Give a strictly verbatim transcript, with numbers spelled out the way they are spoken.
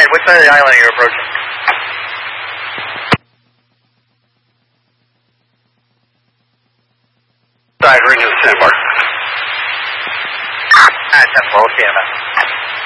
which side of the island are you approaching? Side ring of the sandbar. Ah, ten, well, okay, man.